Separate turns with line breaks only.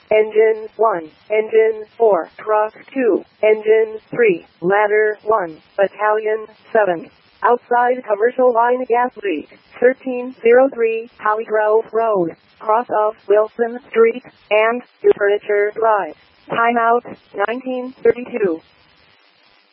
Engine 1, Engine 4, Truck 2, Engine 3, Ladder 1, Battalion 7. Outside commercial line gas leak, 1303 Hollygrove Road, cross of Wilson Street, and Furniture Drive. Timeout, 1932.